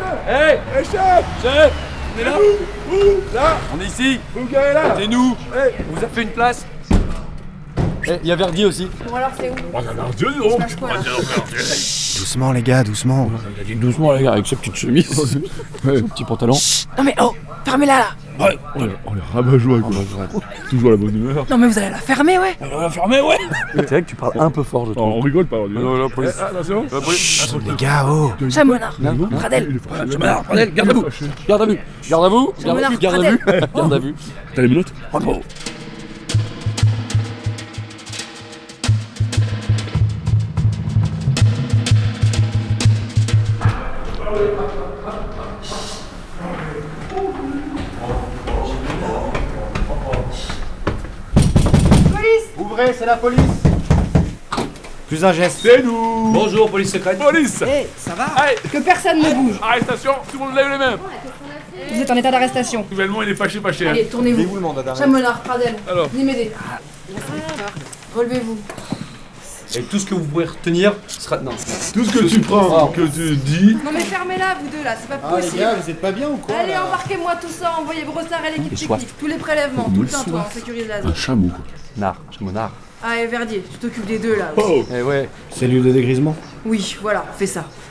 Hey, chef! chef, on est là? Où? Là? On est ici. Vous garez là? C'est nous. Hey. On vous a fait une place. Il y a Verdi aussi. Bon alors c'est où? Oh, ça va, Dieu, non! passe quoi, là Doucement les gars, doucement. Il a dit doucement les gars, avec sa petite chemise, son petit pantalon. Non mais oh, fermez-la là. Ouais, on est rabat-joie quoi. Toujours la bonne humeur. Non mais vous allez la fermer, ouais. On l'a fermé, ouais. C'est vrai que tu parles un peu fort, je Oh, trouve. on rigole pas, on dit. Non, la police. Attention! Les gars, oh. Chamonard, Pradel. Chamonard, Pradel, garde à vous. Garde à vue. Garde à vous. Chamonard, Garde à vue. Garde à vue. T'as les menottes? Repos. Ouvrez, c'est la police. Plus un geste. C'est nous! Bonjour, police secrète. Police! Hé, ça va? Allez, Que personne ne bouge. arrestation, tout le monde lève les mains! Vous êtes en état d'arrestation. Nouvellement, il est fâché, pas cher. Allez, tournez-vous. le mandat d'arrêt? Chamonard, Pradel. Alors. Venez m'aider. Relevez-vous. Et tout ce que vous pouvez retenir sera... Non. Tout ce que tu prends, que tu dis, Non mais fermez-la vous deux là, c'est pas Ah les possible. gars, vous êtes pas bien ou quoi? Allez, là embarquez-moi tout ça, envoyez Brossard et l'équipe soif. technique. Tous les prélèvements, tout le temps toi, on sécurise la zone. chameau. Nard, Chamonard. Ah et Verdier, tu t'occupes des deux là aussi. Oh! Eh ouais. Cellule de dégrisement. Oui, voilà, fais ça.